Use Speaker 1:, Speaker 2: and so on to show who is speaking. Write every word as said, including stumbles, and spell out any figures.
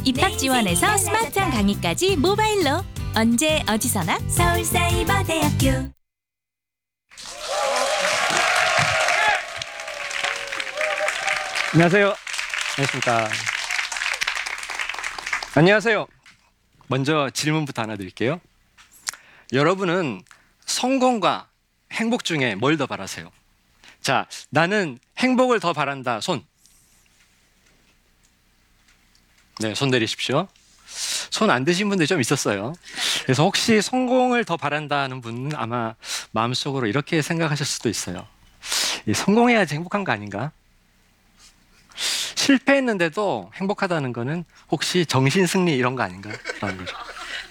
Speaker 1: 입학 지원에서 스마트한 강의까지 모바일로 언제 어디서나 서울사이버대학교.
Speaker 2: 안녕하세요. 안녕하십니까. 안녕하세요. 먼저 질문부터 하나 드릴게요. 여러분은 성공과 행복 중에 뭘 더 바라세요? 자, 나는 행복을 더 바란다. 손. 네, 손 내리십시오. 손 안 드신 분들이 좀 있었어요. 그래서 혹시 성공을 더 바란다는 분은 아마 마음속으로 이렇게 생각하실 수도 있어요. 이 성공해야지 행복한 거 아닌가? 실패했는데도 행복하다는 거는 혹시 정신 승리 이런 거 아닌가? 라는 거죠.